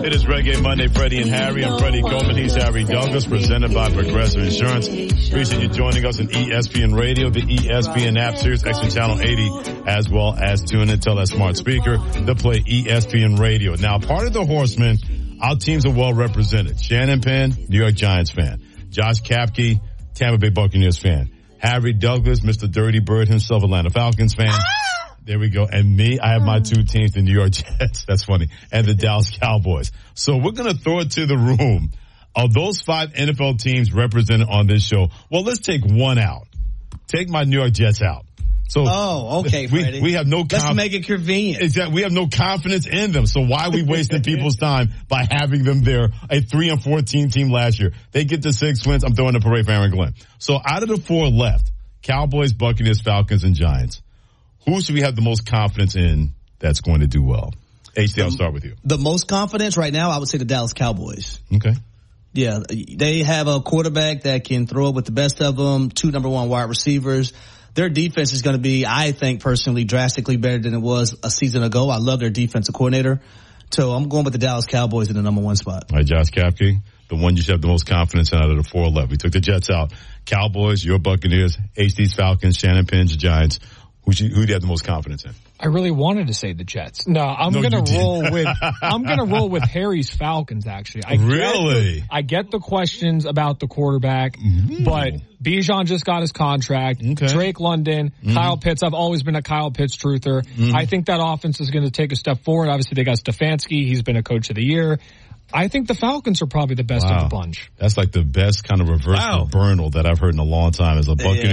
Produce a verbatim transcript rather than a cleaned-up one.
It is Reggae Monday, Freddie and Harry. I'm Freddie Coleman. He's Harry Douglas, presented by Progressive Insurance. Appreciate you joining us on E S P N Radio, the E S P N app, Sirius X M Channel eighty, as well as tune in, tell that smart speaker to play E S P N Radio. Now, part of the Horsemen, our teams are well represented. Shannon Penn, New York Giants fan. Josh Kapke, Tampa Bay Buccaneers fan. Harry Douglas, Mister Dirty Bird himself, Atlanta Falcons fan. There we go. And me, I have my two teams, the New York Jets. That's funny. And the Dallas Cowboys. So we're going to throw it to the room. Of those five N F L teams represented on this show, well, let's take one out. Take my New York Jets out. So oh, okay, Freddie. We, we have no conf- Let's make it convenient. Exactly. We have no confidence in them. So why are we wasting people's time by having them there? A three and fourteen team last year. They get the six wins. I'm throwing a parade for Aaron Glenn. So out of the four left, Cowboys, Buccaneers, Falcons, and Giants, who should we have the most confidence in that's going to do well? H D, I'll start with you. The most confidence right now, I would say the Dallas Cowboys. Okay. Yeah, they have a quarterback that can throw it with the best of them, two number one wide receivers. Their defense is going to be, I think, personally, drastically better than it was a season ago. I love their defensive coordinator. So I'm going with the Dallas Cowboys in the number one spot. All right, Josh Kapke, the one you should have the most confidence in out of the four left. We took the Jets out. Cowboys, your Buccaneers, H D's Falcons, Shannon Penn's Giants. Who do you, who do you have the most confidence in? I really wanted to say the Jets. No, I'm no, gonna roll with I'm gonna roll with Harry's Falcons. Actually, I really, get the, I get the questions about the quarterback, mm. but Bijan just got his contract. Okay. Drake London, mm. Kyle Pitts. I've always been a Kyle Pitts truther. Mm. I think that offense is going to take a step forward. Obviously, they got Stefanski. He's been a coach of the year. I think the Falcons are probably the best wow. of the bunch. That's like the best kind of reverse wow. Bernal that I've heard in a long time as a Buccaneers